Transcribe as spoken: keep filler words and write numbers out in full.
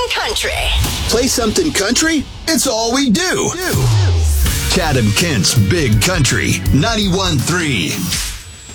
something country. Play something country? It's all we do. Chad and Kent's Big Country ninety-one point three.